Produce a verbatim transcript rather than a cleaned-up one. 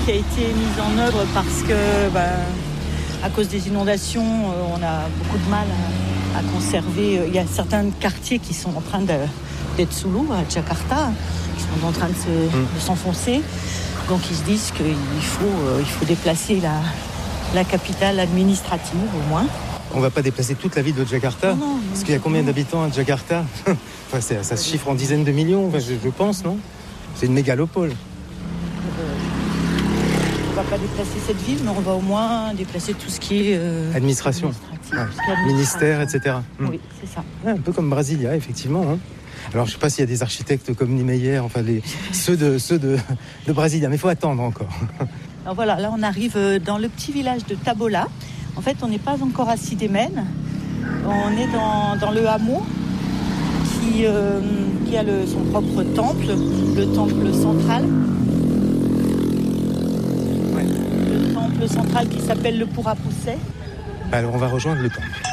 Qui a été mise en œuvre parce que, bah, à cause des inondations, euh, on a beaucoup de mal à, à conserver. Il y a certains quartiers qui sont en train de, d'être sous l'eau à Jakarta, qui sont en train de, se, mmh. de s'enfoncer. Donc ils se disent qu'il faut, euh, il faut déplacer la, la capitale administrative au moins. On ne va pas déplacer toute la ville de Jakarta, non, non, parce qu'il y a combien d'habitants à Jakarta? Enfin, ça, ça se chiffre en dizaines de millions, enfin, je, je pense, non? C'est une mégalopole. On ne va pas déplacer cette ville, mais on va au moins déplacer tout ce qui est... Euh, administration, ouais. Ministère, et cetera. Oui, c'est ça. Ouais, un peu comme Brasilia, effectivement. Hein. Alors, je ne sais pas s'il y a des architectes comme Niemeyer, enfin, les, ceux, de, ceux de, de Brasilia, mais il faut attendre encore. Alors voilà, là, on arrive dans le petit village de Tabola. En fait, on n'est pas encore à Sidémen. On est dans, dans le hameau qui, euh, qui a le, son propre temple, le temple central. Ouais. Le temple central qui s'appelle le Pura Poussé. Alors, on va rejoindre le temple.